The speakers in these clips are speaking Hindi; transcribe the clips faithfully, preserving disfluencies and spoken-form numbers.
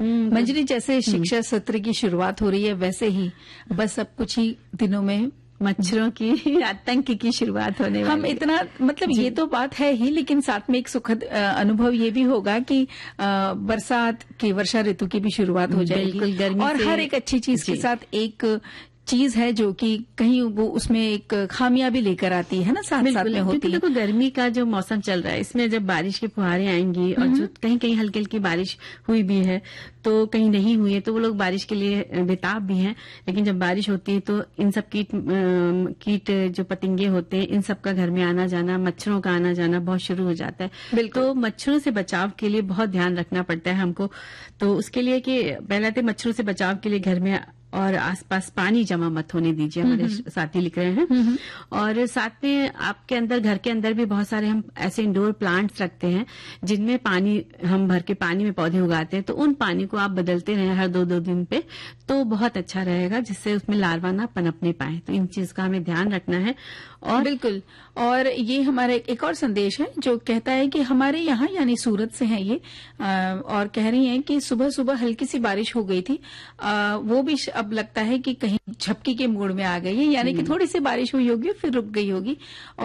मंजरी, जैसे शिक्षा सत्र की शुरुआत हो रही है वैसे ही बस अब कुछ ही दिनों में मच्छरों की आतंक की शुरुआत होने वाली हम इतना मतलब ये तो बात है ही, लेकिन साथ में एक सुखद अनुभव ये भी होगा कि आ, बरसात की वर्षा ऋतु की भी शुरुआत हो जाएगी गर्मी और से, हर एक अच्छी चीज के साथ एक चीज है जो कि कहीं वो उसमें एक खामियां भी लेकर आती है ना, साथ साथ में होती है। देखो गर्मी का जो मौसम चल रहा है इसमें जब बारिश की फुहारें आएंगी और जो कहीं कहीं हल्की हल्की बारिश हुई भी है तो कहीं नहीं हुई है तो वो लोग बारिश के लिए बेताब भी हैं, लेकिन जब बारिश होती है तो इन सब कीट कीट जो पतंगे होते हैं इन सब का घर में आना जाना, मच्छरों का आना जाना बहुत शुरू हो जाता है। तो मच्छरों से बचाव के लिए बहुत ध्यान रखना पड़ता है हमको। तो उसके लिए कि पहले तो मच्छरों से बचाव के लिए घर में और आसपास पानी जमा मत होने दीजिए, हमारे साथी लिख रहे हैं। और साथ में आपके अंदर घर के अंदर भी बहुत सारे हम ऐसे इंडोर प्लांट्स रखते हैं जिनमें पानी हम भर के पानी में पौधे उगाते हैं, तो उन पानी को आप बदलते रहें हर दो दो दिन पे तो बहुत अच्छा रहेगा, जिससे उसमें लार्वा ना पनपने पाए। तो इन चीज का हमें ध्यान रखना है। और बिल्कुल, और ये हमारा एक और संदेश है जो कहता है कि हमारे यहाँ यानी सूरत से है ये आ, और कह रही हैं कि सुबह सुबह हल्की सी बारिश हो गई थी, आ, वो भी अब लगता है कि कहीं झपकी के मूड में आ गई है, यानी कि थोड़ी सी बारिश हुई होगी फिर रुक गई होगी।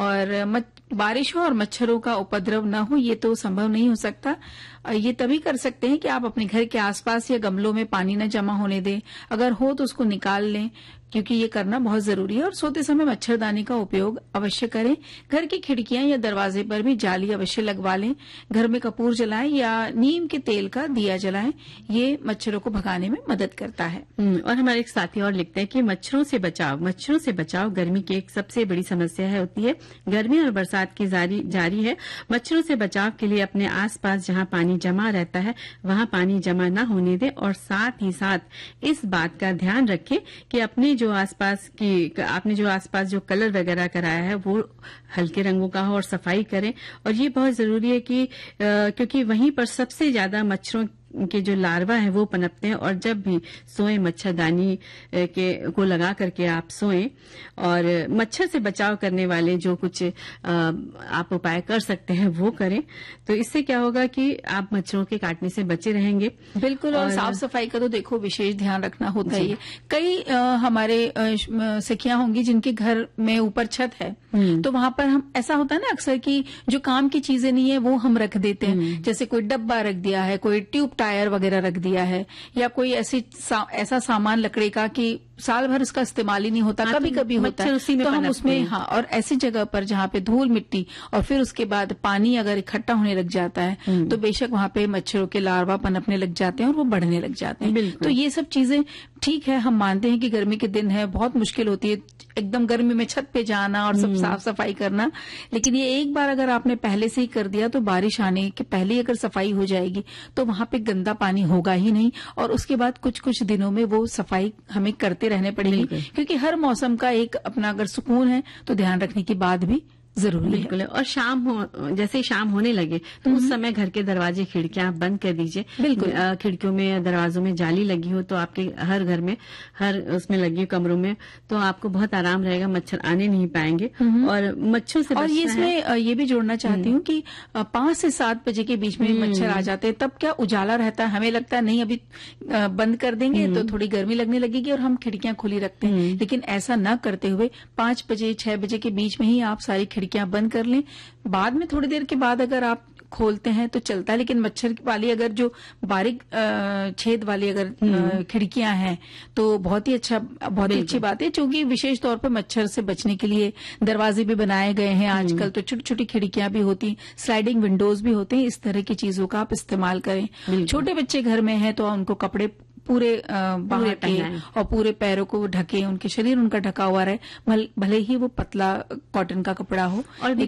और बारिश हो और मच्छरों का उपद्रव न हो ये तो संभव नहीं हो सकता। ये तभी कर सकते हैं कि आप अपने घर के आसपास या गमलों में पानी न जमा होने दें, अगर हो तो उसको निकाल लें, क्योंकि ये करना बहुत जरूरी है। और सोते समय मच्छरदानी का उपयोग अवश्य करें। घर की खिड़कियां या दरवाजे पर भी जाली अवश्य लगवा लें। घर में कपूर जलाएं या नीम के तेल का दिया जलाएं, ये मच्छरों को भगाने में मदद करता है। और हमारे एक साथी और लिखते हैं कि मच्छरों से बचाव मच्छरों से बचाव गर्मी की एक सबसे बड़ी समस्या है होती है। गर्मी और बरसात की जारी जारी है। मच्छरों से बचाव के लिए अपने आसपास जहां पानी जमा रहता है वहां पानी जमा न होने दें, और साथ ही साथ इस बात का ध्यान रखें कि अपने जो आसपास की आपने जो आसपास जो कलर वगैरह कराया है वो हल्के रंगों का हो और सफाई करें। और ये बहुत जरूरी है कि आ, क्योंकि वहीं पर सबसे ज्यादा मच्छरों के जो लार्वा है वो पनपते हैं। और जब भी सोएं मच्छरदानी के को लगा करके आप सोएं। और मच्छर से बचाव करने वाले जो कुछ आ, आप उपाय कर सकते हैं वो करें, तो इससे क्या होगा कि आप मच्छरों के काटने से बचे रहेंगे। बिल्कुल, और, और साफ सफाई का तो देखो विशेष ध्यान रखना होता है। कई आ, हमारे सखियां होंगी जिनके घर में ऊपर छत है, तो वहां पर हम ऐसा होता है ना अक्सर कि जो काम की चीजें नहीं है वो हम रख देते हैं, जैसे कोई डब्बा रख दिया है, कोई ट्यूब टायर वगैरह रख दिया है, या कोई ऐसी सा, ऐसा सामान लकड़ी का कि साल भर उसका इस्तेमाल ही नहीं होता, कभी कभी होता है, तो हम उसमें हाँ। और ऐसी जगह पर जहाँ पे धूल मिट्टी और फिर उसके बाद पानी अगर इकट्ठा होने लग जाता है तो बेशक वहाँ पे मच्छरों के लार्वा पनपने लग जाते हैं और वो बढ़ने लग जाते हैं। तो ये सब चीजें ठीक है, हम मानते हैं कि गर्मी के दिन है, बहुत मुश्किल होती है एकदम गर्मी में छत पे जाना और सब साफ सफाई करना, लेकिन ये एक बार अगर आपने पहले से ही कर दिया तो बारिश आने के पहले ही अगर सफाई हो जाएगी तो वहां पे गंदा पानी होगा ही नहीं। और उसके बाद कुछ कुछ दिनों में वो सफाई हमें करते रहने पड़ेगी, क्योंकि हर मौसम का एक अपना अगर सुकून है तो ध्यान रखने की बात भी जरूरी बिल्कुल है। और शाम हो जैसे ही शाम होने लगे तो उस समय घर के दरवाजे खिड़कियां बंद कर दीजिए। बिल्कुल, खिड़कियों में दरवाजों में जाली लगी हो तो आपके हर घर में हर उसमें लगी कमरों में तो आपको बहुत आराम रहेगा, मच्छर आने नहीं पाएंगे। और मच्छरों से और ये इसमें ये भी जोड़ना चाहती हूँ कि पांच से सात बजे के बीच में मच्छर आ जाते हैं, तब क्या उजाला रहता है, हमें लगता है नहीं अभी बंद कर देंगे तो थोड़ी गर्मी लगने लगेगी और हम खिड़कियां खुली रखते हैं, लेकिन ऐसा न करते हुए पांच बजे छह बजे के बीच में ही आप सारी खिड़कियां बंद कर लें। बाद में थोड़ी देर के बाद अगर आप खोलते हैं तो चलता है, लेकिन मच्छर वाली अगर जो बारीक छेद वाली अगर खिड़कियां हैं तो बहुत ही अच्छा बहुत ही अच्छी बात है, क्योंकि विशेष तौर पर मच्छर से बचने के लिए दरवाजे भी बनाए गए हैं आजकल, तो छोटी छोटी खिड़कियां भी होती, स्लाइडिंग विंडोज भी होते हैं। इस तरह की चीजों का आप इस्तेमाल करें। छोटे बच्चे घर में हैं तो उनको कपड़े पूरे बाहर के और पूरे पैरों को ढके, उनके शरीर उनका ढका हुआ रहे, भले ही वो पतला कॉटन का कपड़ा हो। और